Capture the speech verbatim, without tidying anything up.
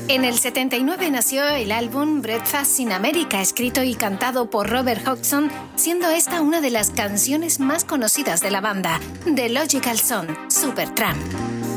En el setenta y nueve nació el álbum Breakfast in America, escrito y cantado por Robert Hodgson, siendo esta una de las canciones más conocidas de la banda, The Logical Song, Supertramp.